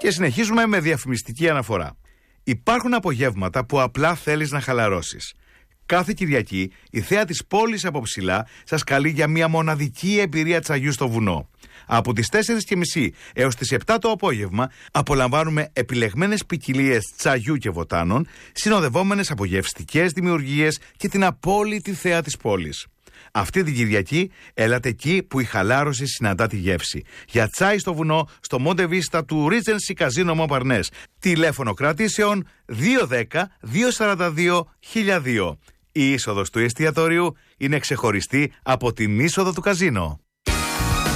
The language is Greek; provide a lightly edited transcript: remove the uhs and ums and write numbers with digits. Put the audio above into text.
Και συνεχίζουμε με διαφημιστική αναφορά. Υπάρχουν απογεύματα που απλά θέλεις να χαλαρώσεις. Κάθε Κυριακή η θέα της πόλης από ψηλά σας καλεί για μια μοναδική εμπειρία τσαγιού στο βουνό. Από τις 4.30 έως τις 7 το απόγευμα απολαμβάνουμε επιλεγμένες ποικιλίες τσαγιού και βοτάνων, συνοδευόμενες από γευστικές δημιουργίες και την απόλυτη θέα της πόλης. Αυτή την Κυριακή έλατε εκεί που η χαλάρωση συναντά τη γεύση. Για τσάι στο βουνό, στο Monte Vista του Regency Casino Montparnasse. Τηλέφωνο κρατήσεων 210-242-1002. Η είσοδος του εστιατορίου είναι ξεχωριστή από την είσοδο του καζίνο.